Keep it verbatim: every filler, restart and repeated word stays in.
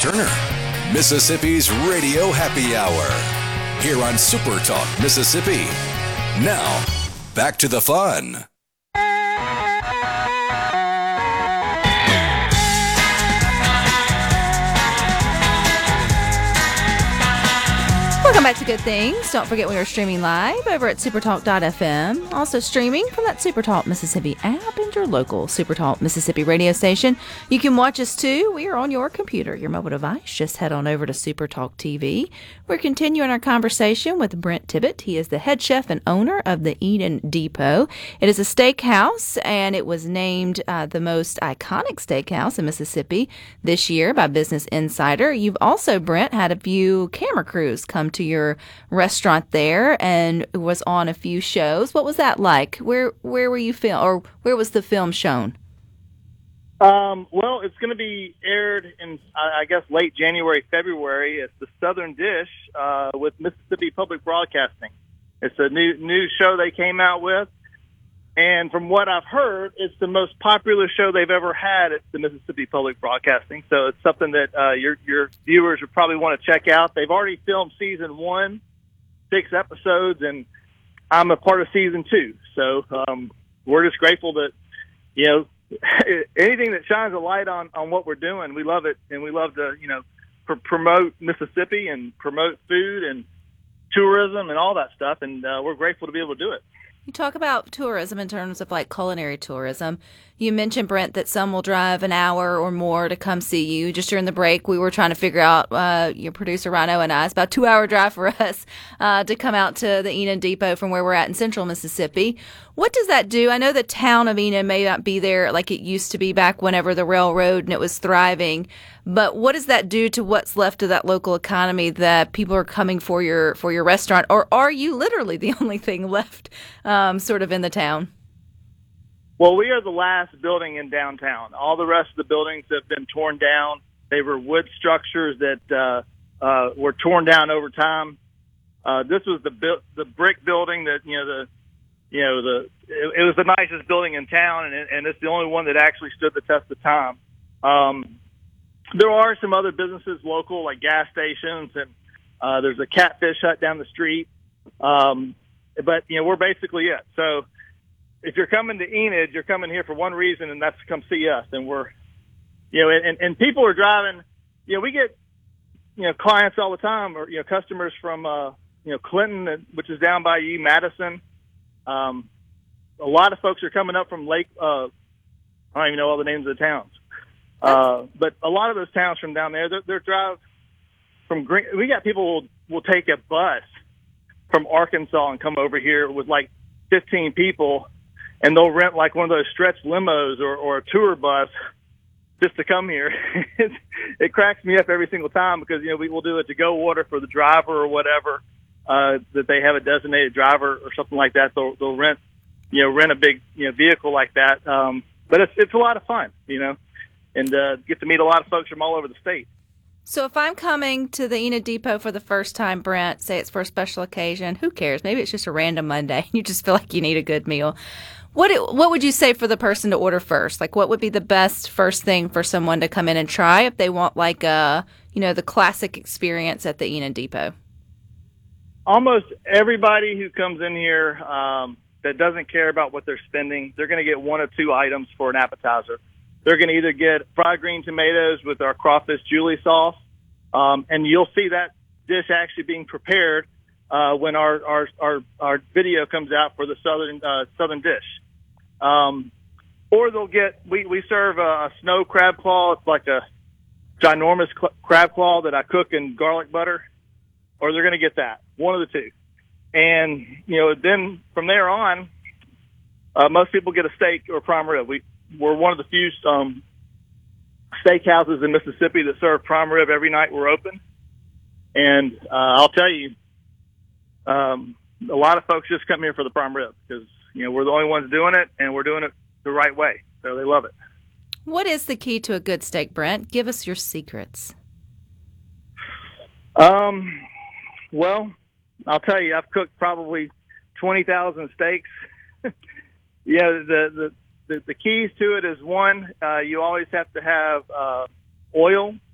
Turner, Mississippi's Radio Happy Hour, here on Super Talk Mississippi. Now, back to the fun. Welcome back to Good Things. Don't forget we are streaming live over at supertalk dot f m. Also streaming from that Supertalk Mississippi app and your local Supertalk Mississippi radio station. You can watch us too. We are on your computer, your mobile device. Just head on over to Supertalk T V. We're continuing our conversation with Brent Tibbett. He is the head chef and owner of the Eden Depot. It is a steakhouse, and it was named uh, the most iconic steakhouse in Mississippi this year by Business Insider. You've also, Brent, had a few camera crews come to your restaurant there and was on a few shows. What was that like? Where where were you film or where was the film shown? Um, well, it's going to be aired in, I guess, late January, February. It's the Southern Dish uh, with Mississippi Public Broadcasting. It's a new new show they came out with, and from what I've heard, it's the most popular show they've ever had at the Mississippi Public Broadcasting. So it's something that uh, your your viewers would probably want to check out. They've already filmed season one, six episodes, and I'm a part of season two. So um, we're just grateful that, you know, anything that shines a light on, on what we're doing, we love it, and we love to, you know, pr- promote Mississippi and promote food and tourism and all that stuff, and uh, we're grateful to be able to do it. You talk about tourism in terms of like culinary tourism. You mentioned, Brent, that some will drive an hour or more to come see you. Just during the break, we were trying to figure out, uh, your producer Rhino and I, it's about a two-hour drive for us uh, to come out to the Eden Depot from where we're at in central Mississippi. What does that do? I know the town of Eden may not be there like it used to be back whenever the railroad and it was thriving, but what does that do to what's left of that local economy that people are coming for your for your restaurant? Or are you literally the only thing left um, sort of in the town? Well, we are the last building in downtown. All the rest of the buildings have been torn down. They were wood structures that uh, uh, were torn down over time. Uh, this was the bu- the brick building that, you know, the you know the it, it was the nicest building in town, and, and it's the only one that actually stood the test of time. Um, there are some other businesses local, like gas stations, and uh, there's a catfish hut down the street. Um, but you know, we're basically it. So if you're coming to Enid, you're coming here for one reason, and that's to come see us. And we're, you know, and, and people are driving, you know, we get, you know, clients all the time, or, you know, customers from, uh, you know, Clinton, which is down by you, Madison. Um, a lot of folks are coming up from Lake, uh, I don't even know all the names of the towns. Uh, but a lot of those towns from down there, they're, they're drive from Green. We got people will, will take a bus from Arkansas and come over here with like fifteen people, and they'll rent like one of those stretch limos or, or a tour bus just to come here. it, it cracks me up every single time because, you know, we will do a to-go order for the driver or whatever, uh, that they have a designated driver or something like that. They'll, they'll rent, you know, rent a big, you know, vehicle like that. Um, but it's, it's a lot of fun, you know, and, uh, get to meet a lot of folks from all over the state. So if I'm coming to the Enid Depot for the first time, Brent, say it's for a special occasion, who cares? Maybe it's just a random Monday and you just feel like you need a good meal. What it, what would you say for the person to order first? Like, what would be the best first thing for someone to come in and try if they want, like, a, you know, the classic experience at the Enid Depot? Almost everybody who comes in here um, that doesn't care about what they're spending, they're going to get one of two items for an appetizer. They're going to either get fried green tomatoes with our crawfish Julie sauce, um, and you'll see that dish actually being prepared uh, when our, our our our video comes out for the southern uh, southern dish. Um, or they'll get we we serve a, a snow crab claw. It's like a ginormous cl- crab claw that I cook in garlic butter. Or they're going to get that, one of the two. And you know, then from there on, uh, most people get a steak or prime rib. We We're one of the few um, steakhouses in Mississippi that serve prime rib every night we're open. And uh, I'll tell you, um, a lot of folks just come here for the prime rib because, you know, we're the only ones doing it, and we're doing it the right way. So they love it. What is the key to a good steak, Brent? Give us your secrets. Um, well, I'll tell you, I've cooked probably twenty thousand steaks. yeah, the, the The, the keys to it is one, uh, you always have to have uh, oil